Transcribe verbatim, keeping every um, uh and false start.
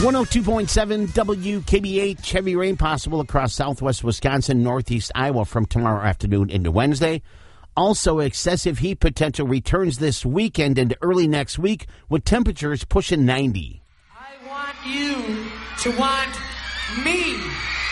one oh two point seven W K B H. Heavy rain possible across southwest Wisconsin, northeast Iowa from tomorrow afternoon into Wednesday. Also, excessive heat potential returns this weekend into early next week with temperatures pushing ninety. I want you to want me.